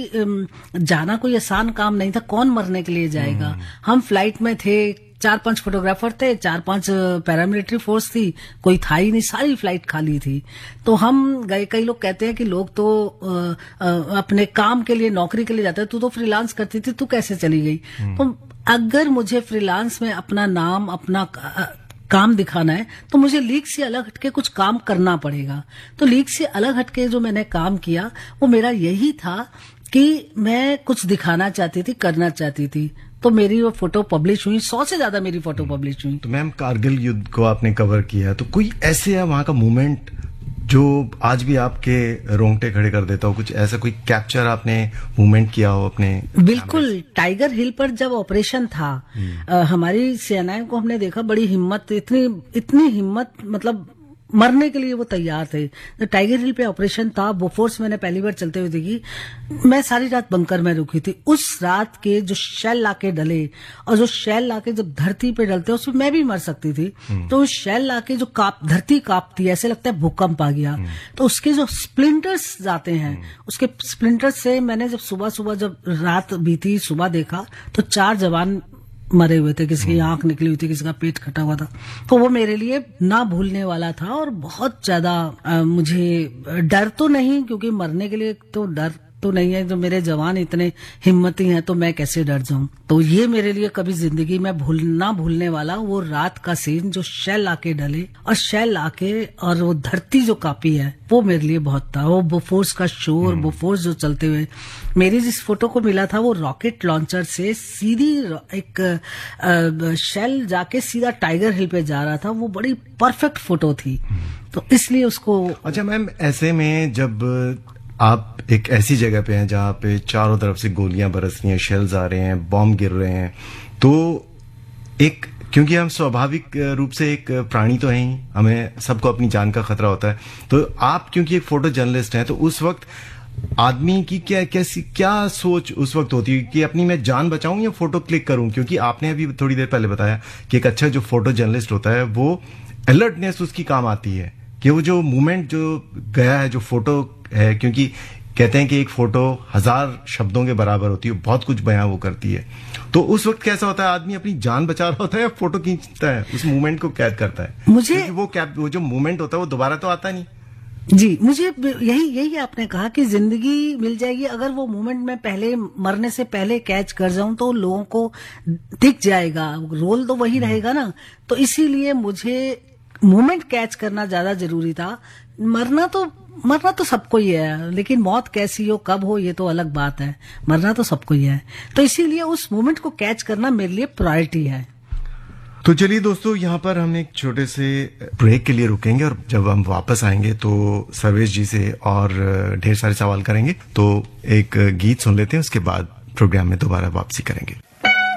जाना कोई आसान काम नहीं था। कौन मरने के लिए जाएगा? हम फ्लाइट में थे, 4-5 फोटोग्राफर थे, 4-5 पैरामिलिट्री फोर्स थी, कोई था ही नहीं, सारी फ्लाइट खाली थी। तो हम गए। कई लोग कहते हैं कि लोग तो अपने काम के लिए, नौकरी के लिए जाते हैं, तू तो फ्रीलांस करती थी, तू कैसे चली गई? तो अगर मुझे फ्रीलांस में अपना नाम, अपना काम दिखाना है तो मुझे लीग से अलग हटके कुछ काम करना पड़ेगा। तो लीग से अलग हटके जो मैंने काम किया वो मेरा यही था कि मैं कुछ दिखाना चाहती थी, करना चाहती थी। तो मेरी वो फोटो पब्लिश हुई, 100 से ज्यादा मेरी फोटो पब्लिश हुई। तो मैम, कारगिल युद्ध को आपने कवर किया, तो कोई ऐसे है वहां का मोमेंट जो आज भी आपके रोंगटे खड़े कर देता हो? कुछ ऐसा कोई कैप्चर आपने मूवमेंट किया हो अपने? बिल्कुल। टाइगर हिल पर जब ऑपरेशन था, हमारी सेनाएं को हमने देखा, बड़ी हिम्मत, इतनी हिम्मत, मतलब मरने के लिए वो तैयार थे। तो टाइगर हिल पे ऑपरेशन था, बोफोर्स मैंने पहली बार चलते हुए देखी। मैं सारी रात बंकर में रुकी थी। उस रात के जो शेल लाके डले, और जो शेल लाके जब धरती पे डलते उसमें मैं भी मर सकती थी। तो उस शेल लाके जो धरती कांपती है, ऐसे लगता है भूकंप आ गया। तो उसके जो स्प्लिंटर्स जाते हैं, उसके स्प्लिंटर्स से मैंने जब सुबह जब रात बीती, सुबह देखा तो 4 जवान मरे हुए थे, किसी की आंख निकली हुई थी, किसी का पेट कटा हुआ था। तो वो मेरे लिए ना भूलने वाला था। और बहुत ज्यादा मुझे डर तो नहीं, क्योंकि मरने के लिए तो डर तो नहीं है, जो मेरे जवान इतने हिम्मती हैं तो मैं कैसे डर जाऊं। तो ये मेरे लिए कभी जिंदगी में ना भूलने वाला वो रात का सीन, जो शेल आके डले और शेल आके और वो धरती जो कांपी है, वो मेरे लिए बहुत था। वो बोफोर्स का शोर, बोफोर्स जो चलते हुए, मेरी जिस फोटो को मिला था वो रॉकेट लॉन्चर से सीधी एक शेल जाके सीधा टाइगर हिल पे जा रहा था। वो बड़ी परफेक्ट फोटो थी, तो इसलिए उसको। अच्छा मैम, ऐसे में जब आप एक ऐसी जगह पे हैं जहां पे चारों तरफ से गोलियां बरस रही हैं, शेल्स आ रहे हैं, बॉम्ब गिर रहे हैं, तो एक, क्योंकि हम स्वाभाविक रूप से एक प्राणी तो हैं ही, हमें सबको अपनी जान का खतरा होता है। तो आप क्योंकि एक फोटो जर्नलिस्ट हैं, तो उस वक्त आदमी की क्या सोच उस वक्त होती है कि अपनी मैं जान बचाऊं या फोटो क्लिक करूं? क्योंकि आपने अभी थोड़ी देर पहले बताया कि एक अच्छा जो फोटो जर्नलिस्ट होता है वो अलर्टनेस उसकी काम आती है, कि वो जो मूवमेंट जो गया है, जो फोटो है, क्योंकि कहते हैं कि एक फोटो 1000 शब्दों के बराबर होती है, बहुत कुछ बयां वो करती है। तो उस वक्त कैसा होता है? आदमी अपनी जान बचा रहा होता है या फोटो खींचता है, उस मूवमेंट को कैद करता है? मुझे वो जो मूवमेंट होता है वो दोबारा तो आता नहीं। जी, मुझे यही आपने कहा कि जिंदगी मिल जाएगी अगर वो मोमेंट में पहले, मरने से पहले कैच कर जाऊं तो लोगों को दिख जाएगा, रोल तो वही रहेगा ना। तो इसीलिए मुझे मोमेंट कैच करना ज्यादा जरूरी था। मरना तो सबको ही है, लेकिन मौत कैसी हो, कब हो, ये तो अलग बात है। मरना तो सबको ही है, तो इसीलिए उस मोमेंट को कैच करना मेरे लिए प्रायोरिटी है। तो चलिए दोस्तों, यहाँ पर हम एक छोटे से ब्रेक के लिए रुकेंगे और जब हम वापस आएंगे तो सर्वेश जी से और ढेर सारे सवाल करेंगे। तो एक गीत सुन लेते हैं, उसके बाद प्रोग्राम में दोबारा वापसी करेंगे।